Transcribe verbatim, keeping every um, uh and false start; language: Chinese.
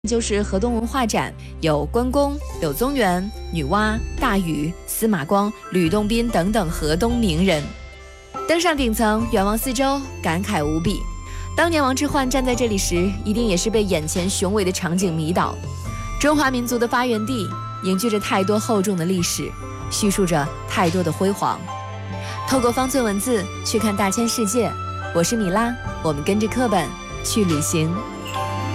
就是河东文化展，有关公、柳宗元、女娲、大禹、司马光、吕洞宾等等河东名人。登上顶层，远望四周，感慨无比。当年王之涣站在这里时，一定也是被眼前雄伟的场景迷倒。中华民族的发源地，凝聚着太多厚重的历史，叙述着太多的辉煌。透过方寸文字去看大千世界，我是米拉，我们跟着课本去旅行。